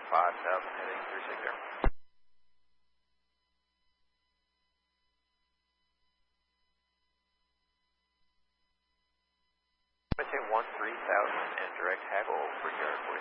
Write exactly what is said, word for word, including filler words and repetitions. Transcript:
five thousand heading three six zero. Maintain one three thousand and direct Haggle for yard forty.